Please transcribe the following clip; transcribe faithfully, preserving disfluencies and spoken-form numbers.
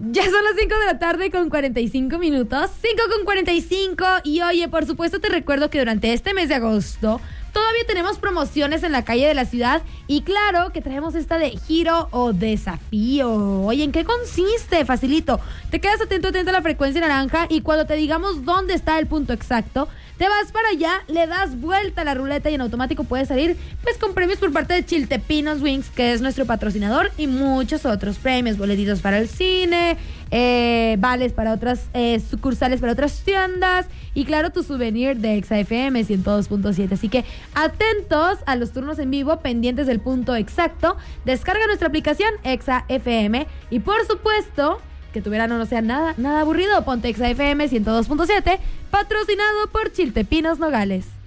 Ya son las cinco de la tarde con cuarenta y cinco minutos. cinco con cuarenta y cinco. Y oye, por supuesto te recuerdo que durante este mes de agosto todavía tenemos promociones en la calle de la ciudad. Y claro que traemos esta de giro o desafío. Oye, ¿en qué consiste? Facilito. Te quedas atento, atento a la frecuencia naranja. Y cuando te digamos dónde está el punto exacto, te vas para allá, le das vuelta a la ruleta y en automático puedes salir pues con premios por parte de Chiltepinos Wings, que es nuestro patrocinador, y muchos otros premios, boletitos para el cine, eh, vales para otras eh, sucursales, para otras tiendas y claro, tu souvenir de Exa F M ciento dos punto siete. Así que atentos a los turnos en vivo, pendientes del punto exacto. Descarga nuestra aplicación Exa F M y por supuesto que tu verano no sea nada, nada aburrido. Ponte Exa F M ciento dos punto siete, patrocinado por Chiltepinos Nogales.